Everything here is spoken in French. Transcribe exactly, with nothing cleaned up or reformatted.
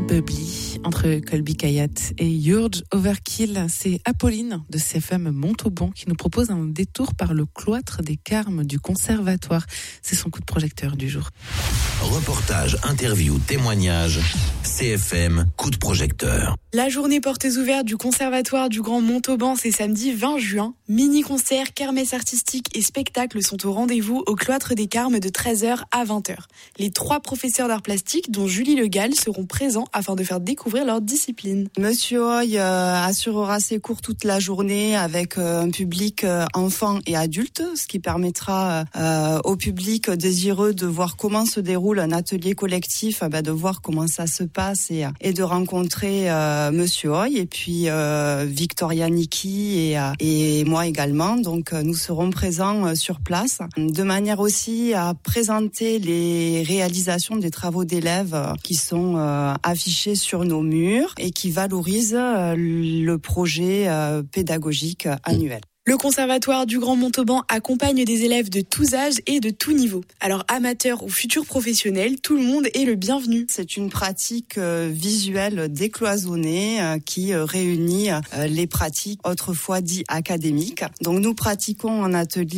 Bubbly entre Colby Kayat et Urge Overkill. C'est Apolline de C F M Montauban qui nous propose un détour par le cloître des Carmes du Conservatoire. C'est son coup de projecteur du jour. Reportage, interview, témoignage, C F M, coup de projecteur. La journée portes ouvertes du Conservatoire du Grand Montauban, c'est samedi vingt juin. Mini-concerts, kermesse artistique et spectacles sont au rendez-vous au cloître des Carmes de treize heures à vingt heures. Les trois professeurs d'art plastique, dont Julie Le Gall, seront présents afin de faire découvrir leur discipline. Monsieur Hoy euh, assurera ses cours toute la journée avec euh, un public euh, enfant et adulte, ce qui permettra euh, au public désireux de voir comment se déroule un atelier collectif, euh, bah, de voir comment ça se passe et, et de rencontrer euh, Monsieur Hoy et puis euh, Victoria Niki et, euh, et moi également. Donc euh, nous serons présents euh, sur place, de manière aussi à présenter les réalisations des travaux d'élèves euh, qui sont euh, affichés sur nos murs et qui valorisent euh, le projet euh, pédagogique annuel. Le Conservatoire du Grand Montauban accompagne des élèves de tous âges et de tous niveaux. Alors amateurs ou futurs professionnels, tout le monde est le bienvenu. C'est une pratique euh, visuelle décloisonnée euh, qui euh, réunit euh, les pratiques autrefois dites académiques. Donc nous pratiquons en atelier